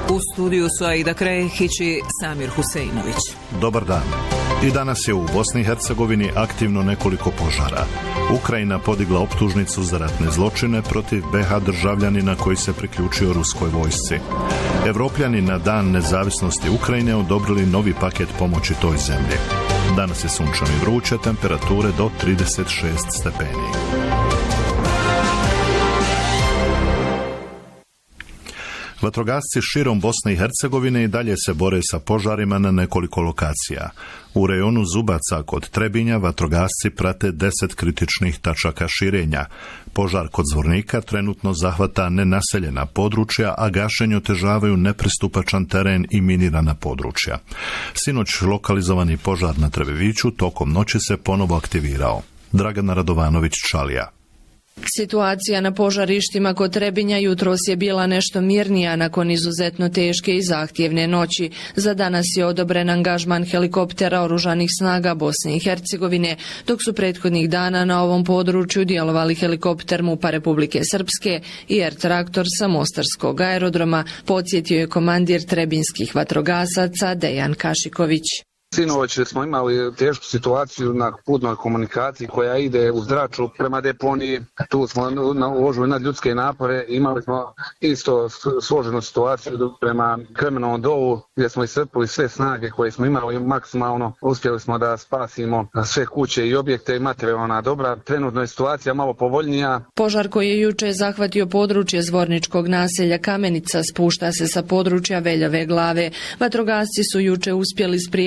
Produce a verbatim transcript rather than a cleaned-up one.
U studiju su Aida Krehić i Samir Huseinović. Dobar dan. I danas je u Bosni i Hercegovini aktivno nekoliko požara. Ukrajina podigla optužnicu za ratne zločine protiv be ha državljanina koji se priključio ruskoj vojsci. Evropljani na dan nezavisnosti Ukrajine odobrili novi paket pomoći toj zemlji. Danas je sunčano i vruće, temperature do trideset šest stepeni. Vatrogasci širom Bosne i Hercegovine i dalje se bore sa požarima na nekoliko lokacija. U rejonu Zubaca kod Trebinja vatrogasci prate deset kritičnih tačaka širenja. Požar kod Zvornika trenutno zahvata nenaseljena područja, a gašenje otežavaju nepristupačan teren i minirana područja. Sinoć lokalizovani požar na Trebeviću tokom noći se ponovo aktivirao. Dragana Radovanović-Čalija. Situacija na požarištima kod Trebinja jutros je bila nešto mirnija nakon izuzetno teške i zahtjevne noći. Za danas je odobren angažman helikoptera oružanih snaga Bosne i Hercegovine, dok su prethodnih dana na ovom području djelovali helikopter MUP-a Republike Srpske i er-traktor sa Mostarskog aerodroma, podsjetio je komandir trebinskih vatrogasaca Dejan Kašiković. Sinoć smo imali tešku situaciju na putnoj komunikaciji koja ide u Zraču prema deponiji. Tu smo uložili nad ljudske napore. Imali smo isto složenu situaciju prema Krmenovom dolu gdje smo iscrpili sve snage koje smo imali maksimalno. Uspjeli smo da spasimo sve kuće i objekte i materijalna dobra. Trenutno je situacija malo povoljnija. Požar koji je juče zahvatio područje zvorničkog naselja Kamenica spušta se sa područja Veljave glave. Vatrogasci su juče uspjeli spriječiti